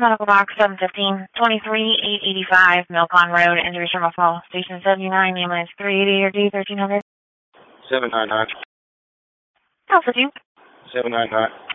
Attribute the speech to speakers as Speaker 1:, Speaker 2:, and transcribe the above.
Speaker 1: medical box 715, 23885, Milcon Road, injuries from a fall. Station 79, ambulance 380 or D1300.
Speaker 2: 799.
Speaker 1: Alpha 2.
Speaker 2: 799.